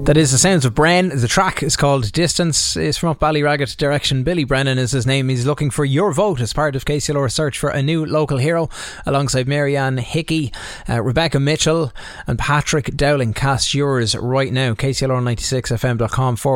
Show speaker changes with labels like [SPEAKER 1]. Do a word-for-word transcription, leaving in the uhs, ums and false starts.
[SPEAKER 1] That is the sounds of Bren. The track is called Distance. It's from up Ballyraggett direction. Billy Brennan is his name. He's looking for your vote as part of K C L R's search for a new local hero, alongside Marianne Hickey, uh, Rebecca Mitchell and Patrick Dowling. Cast yours right now. K C L R ninety-six F M dot com forward